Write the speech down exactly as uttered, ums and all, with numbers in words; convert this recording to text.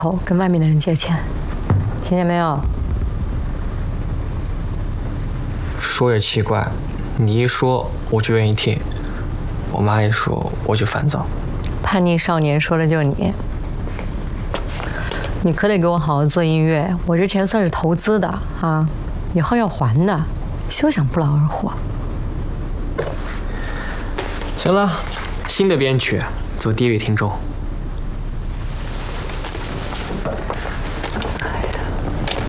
后跟外面的人借钱，听见没有？ 说也奇怪，你一说我就愿意听，我妈一说我就烦躁。 叛逆少年说的就你，你可得给我好好做音乐，我这钱算是投资的啊，以后要还的，休想不劳而获。 行了，新的编曲，做第一位听众。